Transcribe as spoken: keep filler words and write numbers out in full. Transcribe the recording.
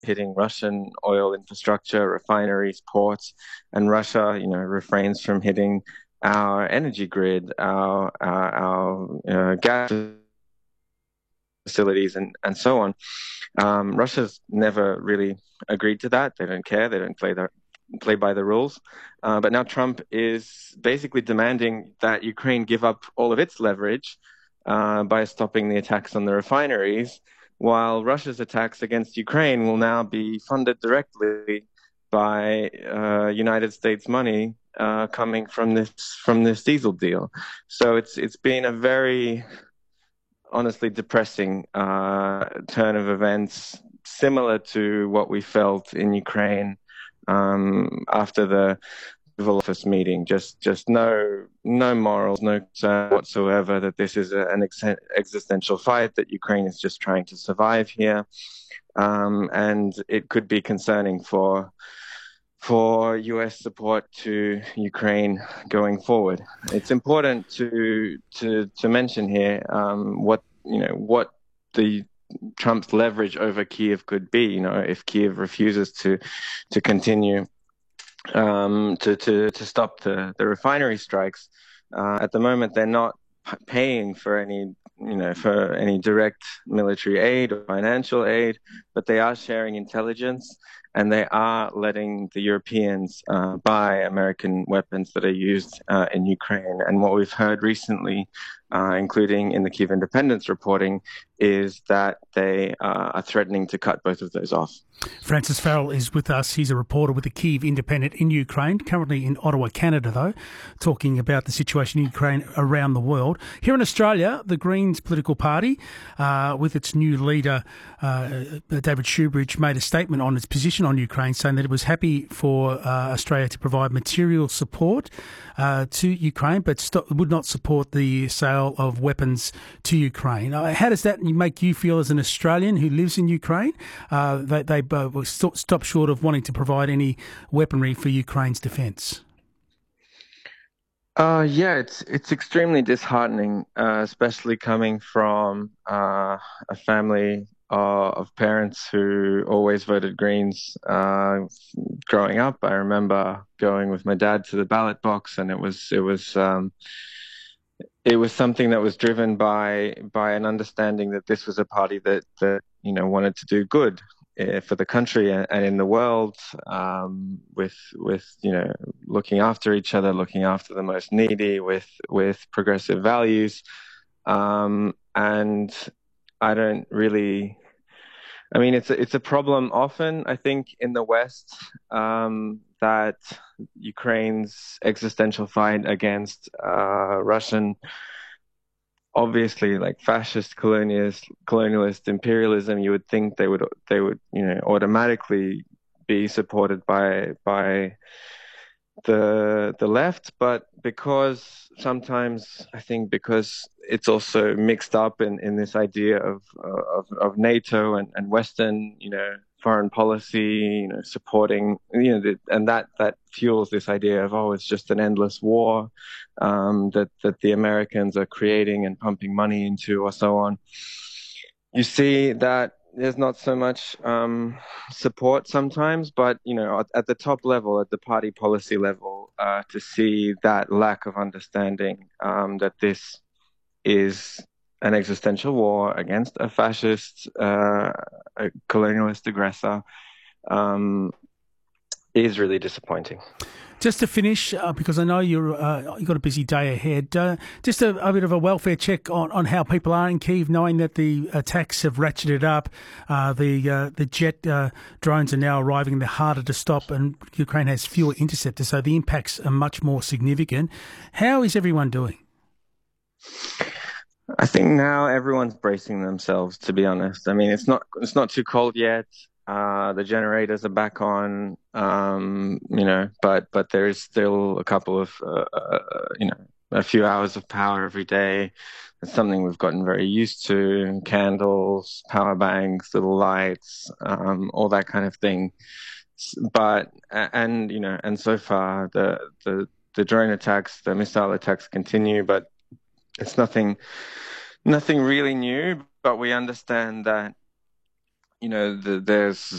hitting Russian oil infrastructure, refineries, ports, and Russia, you know, refrains from hitting our energy grid, our our, our uh, gas facilities, and and so on. Um, Russia's never really agreed to that. They don't care. They don't play their play by the rules. Uh, but now Trump is basically demanding that Ukraine give up all of its leverage uh, by stopping the attacks on the refineries, while Russia's attacks against Ukraine will now be funded directly by uh, United States money uh, coming from this from this diesel deal. So it's it's been a very honestly depressing uh, turn of events, similar to what we felt in Ukraine um, after the Oval Office meeting. Just, just no, no morals, no concern whatsoever that this is a, an ex- existential fight, that Ukraine is just trying to survive here, um, and it could be concerning for for U S support to Ukraine going forward. It's important to to to mention here um, what you know what the Trump's leverage over Kiev could be. You know, if Kiev refuses to to continue um, to to to stop the the refinery strikes. Uh, at the moment, they're not paying for any you know for any direct military aid or financial aid, but they are sharing intelligence, and they are letting the Europeans uh, buy American weapons that are used uh, in Ukraine. And what we've heard recently, uh, including in the Kiev Independence reporting, is that they uh, are threatening to cut both of those off. Francis Farrell is with us. He's a reporter with the Kyiv Independent in Ukraine, currently in Ottawa, Canada, though, talking about the situation in Ukraine around the world. Here in Australia, the Greens political party, uh, with its new leader, uh, David Shoebridge, made a statement on its position on Ukraine, saying that it was happy for uh, Australia to provide material support uh, to Ukraine, but st- would not support the sale of weapons to Ukraine. Uh, how does that make you feel as an Australian who lives in Ukraine? Uh, they, they uh, st- stop short of wanting to provide any weaponry for Ukraine's defence. Uh, yeah, it's it's extremely disheartening, uh, especially coming from uh, a family uh, of parents who always voted Greens. Uh, growing up, I remember going with my dad to the ballot box, and it was it was um, it was something that was driven by by an understanding that this was a party that that you know wanted to do good uh, for the country and, and in the world, um, with with you know looking after each other, looking after the most needy, with with progressive values, um, and I don't really. I mean, it's a, it's a problem often, I think, in the West, um, that Ukraine's existential fight against uh, Russian, obviously, like fascist, colonialist, colonialist imperialism. You would think they would they would you know automatically be supported by by the the left, but because sometimes I think because it's also mixed up in, in this idea of, of of NATO and, and Western, you know, foreign policy, you know, supporting, you know, the, and that that fuels this idea of, oh, it's just an endless war um, that that the Americans are creating and pumping money into, or so on. You see that there's not so much um, support sometimes, but you know, at, at the top level, at the party policy level, uh, to see that lack of understanding um, that this is an existential war against a fascist, uh, a colonialist aggressor, um, is really disappointing. Just to finish, uh, because I know you're uh, you've got a busy day ahead, uh, just a, a bit of a welfare check on, on how people are in Kyiv, knowing that the attacks have ratcheted up, uh, the uh, the jet uh, drones are now arriving, they're harder to stop, and Ukraine has fewer interceptors, so the impacts are much more significant. How is everyone doing? I think now everyone's bracing themselves, to be honest. I mean, it's not it's not too cold yet. Uh, the generators are back on, um, you know, but but there is still a couple of, uh, uh, you know, a few hours of power every day. It's something we've gotten very used to. Candles, power banks, little lights, um, all that kind of thing. But and you know, and so far the the the drone attacks, the missile attacks continue, but it's nothing nothing really new. But we understand that you know the, there's